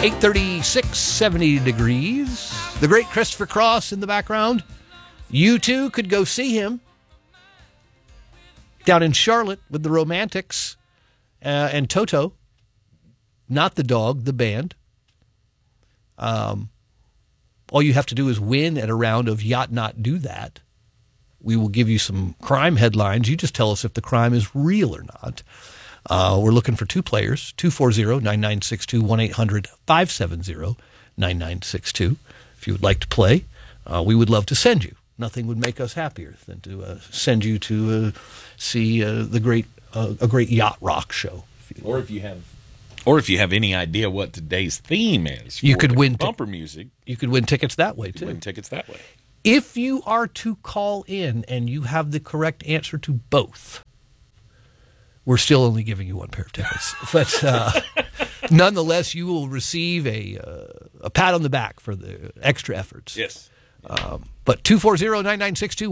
8:36, 70 degrees. The great Christopher Cross in the background. You too could go see him down in Charlotte with the Romantics and Toto. Not the dog, the band. All you have to do is win at a round of Yacht Not Do That. We will give you some crime headlines. You just tell us if the crime is real or not. We're looking for two players, 240-9962, 1-800-570-9962. If you would like to play, we would love to send you. Nothing would make us happier than to send you to see a great yacht rock show. Or if you have any idea what today's theme is, you could win bumper music. You could win tickets that way too. If you are to call in and you have the correct answer to both, we're still only giving you one pair of tickets. But nonetheless, you will receive a pat on the back for the extra efforts. Yes. But 240-9962,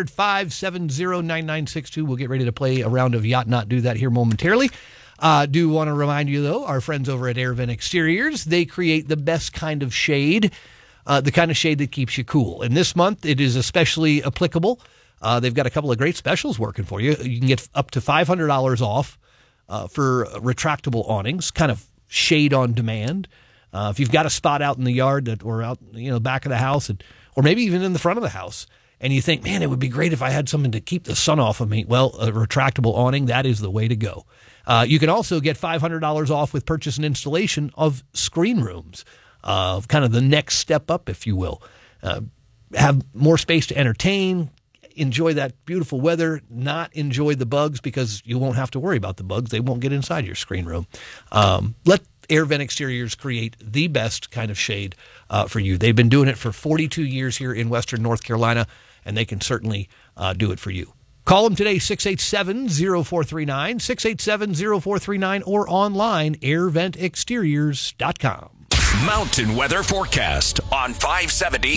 1-800-570-9962. We'll get ready to play a round of Yacht Not Do That here momentarily. Do want to remind you, though, our friends over at AirVent Exteriors, they create the best kind of shade, the kind of shade that keeps you cool. And this month, it is especially applicable. They've got a couple of great specials working for you. You can get up to $500 off for retractable awnings, kind of shade on demand. If you've got a spot out in the yard or out back of the house, or maybe even in the front of the house, and you think, man, it would be great if I had something to keep the sun off of me. Well, a retractable awning, that is the way to go. You can also get $500 off with purchase and installation of screen rooms, kind of the next step up, if you will. Have more space to entertain, enjoy that beautiful weather, not enjoy the bugs because you won't have to worry about the bugs. They won't get inside your screen room. Let AirVent Exteriors create the best kind of shade for you. They've been doing it for 42 years here in Western North Carolina, and they can certainly do it for you. Call them today, 687-0439, 687-0439, or online, airventexteriors.com. Mountain weather forecast on 570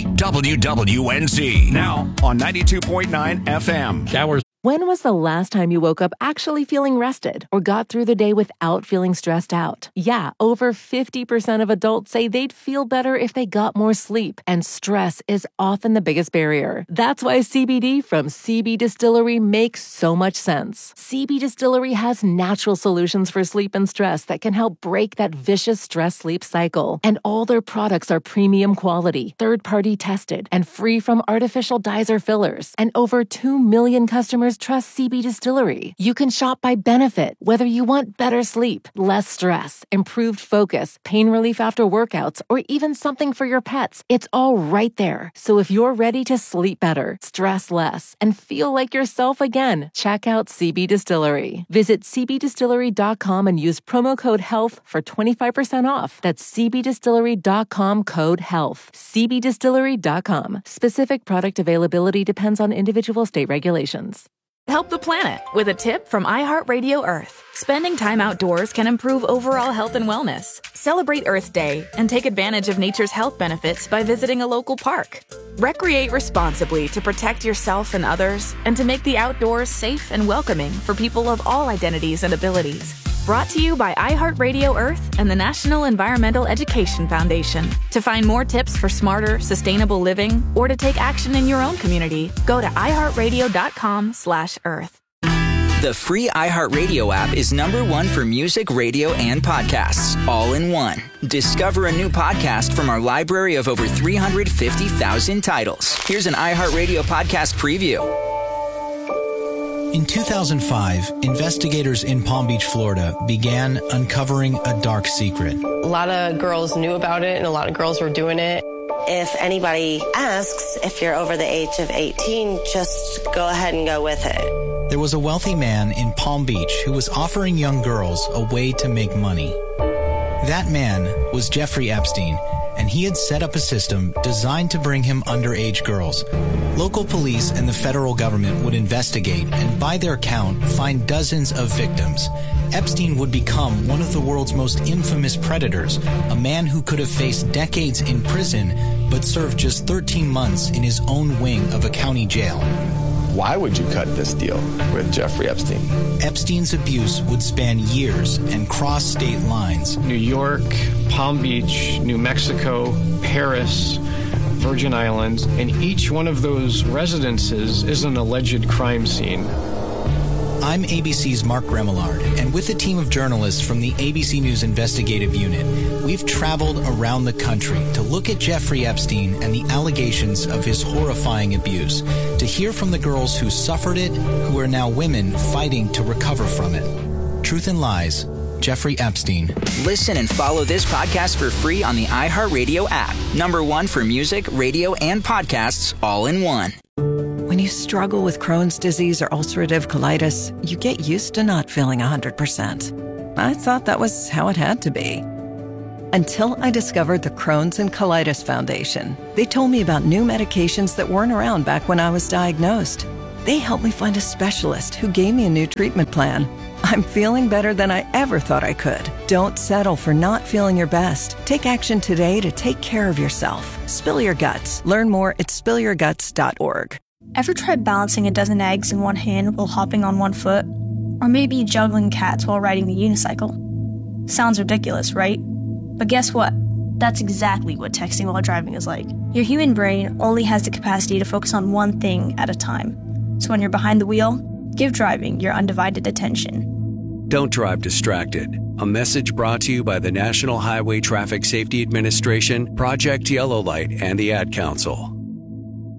WWNZ. Now on 92.9 FM. Showers. When was the last time you woke up actually feeling rested or got through the day without feeling stressed out? Yeah, over 50% of adults say they'd feel better if they got more sleep, and stress is often the biggest barrier. That's why CBD from CB Distillery makes so much sense. CB Distillery has natural solutions for sleep and stress that can help break that vicious stress-sleep cycle. And all their products are premium quality, third-party tested, and free from artificial dyes or fillers. And over 2 million customers trust CB Distillery. You can shop by benefit, whether you want better sleep, less stress, improved focus, pain relief after workouts, or even something for your pets. It's all right there. So if you're ready to sleep better, stress less, and feel like yourself again, check out CB Distillery. Visit cbdistillery.com and use promo code HEALTH for 25% off. That's cbdistillery.com, code HEALTH. cbdistillery.com. Specific product availability depends on individual state regulations. Help the planet with a tip from iHeartRadio Earth. Spending time outdoors can improve overall health and wellness. Celebrate Earth Day and take advantage of nature's health benefits by visiting a local park. Recreate responsibly to protect yourself and others, and to make the outdoors safe and welcoming for people of all identities and abilities. Brought to you by iHeartRadio Earth and the National Environmental Education Foundation. To find more tips for smarter, sustainable living, or to take action in your own community, go to iHeartRadio.com/Earth. The free iHeartRadio app is #1 for music, radio, and podcasts, all in one. Discover a new podcast from our library of over 350,000 titles. Here's an iHeartRadio podcast preview. In 2005, investigators in Palm Beach, Florida, began uncovering a dark secret. A lot of girls knew about it, and a lot of girls were doing it. If anybody asks if you're over the age of 18, just go ahead and go with it. There was a wealthy man in Palm Beach who was offering young girls a way to make money. That man was Jeffrey Epstein, and he had set up a system designed to bring him underage girls. Local police and the federal government would investigate and, by their count, find dozens of victims. Epstein would become one of the world's most infamous predators, a man who could have faced decades in prison but served just 13 months in his own wing of a county jail. Why would you cut this deal with Jeffrey Epstein? Epstein's abuse would span years and cross state lines. New York, Palm Beach, New Mexico, Paris, Virgin Islands, and each one of those residences is an alleged crime scene. I'm ABC's Mark Remillard, and with a team of journalists from the ABC News Investigative Unit, we've traveled around the country to look at Jeffrey Epstein and the allegations of his horrifying abuse, to hear from the girls who suffered it, who are now women fighting to recover from it. Truth and Lies, Jeffrey Epstein. Listen and follow this podcast for free on the iHeartRadio app. #1 for music, radio, and podcasts all in one. When you struggle with Crohn's disease or ulcerative colitis, you get used to not feeling 100%. I thought that was how it had to be. Until I discovered the Crohn's and Colitis Foundation. They told me about new medications that weren't around back when I was diagnosed. They helped me find a specialist who gave me a new treatment plan. I'm feeling better than I ever thought I could. Don't settle for not feeling your best. Take action today to take care of yourself. Spill your guts. Learn more at spillyourguts.org. Ever tried balancing a dozen eggs in one hand while hopping on one foot? Or maybe juggling cats while riding the unicycle? Sounds ridiculous, right? But guess what? That's exactly what texting while driving is like. Your human brain only has the capacity to focus on one thing at a time. So when you're behind the wheel, give driving your undivided attention. Don't drive distracted. A message brought to you by the National Highway Traffic Safety Administration, Project Yellow Light, and the Ad Council.